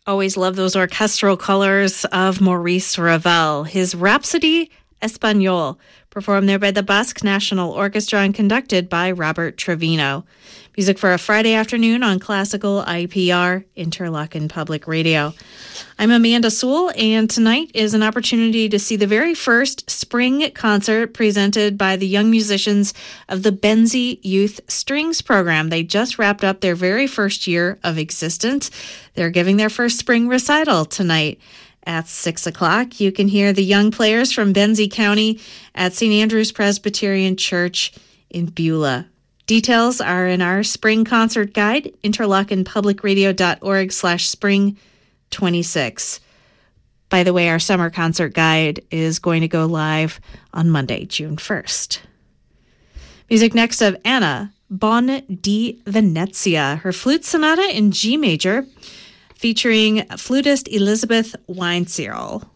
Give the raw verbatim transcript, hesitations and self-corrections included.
Always love those orchestral colors of Maurice Ravel. His Rhapsody Espagnole, performed there by the Basque National Orchestra and conducted by Robert Trevino. Music for a Friday afternoon on Classical I P R, Interlochen Public Radio. I'm Amanda Sewell, and tonight is an opportunity to see the very first spring concert presented by the young musicians of the Benzie Youth Strings Program. They just wrapped up their very first year of existence. They're giving their first spring recital tonight at six o'clock. You can hear the young players from Benzie County at Saint Andrew's Presbyterian Church in Beulah. Details are in our spring concert guide, interlochenpublicradio.org slash spring 26. By the way, our summer concert guide is going to go live on Monday, June first. Music next of Anna Bon di Venezia, her flute sonata in G major, featuring flutist Elizabeth Weinzierl.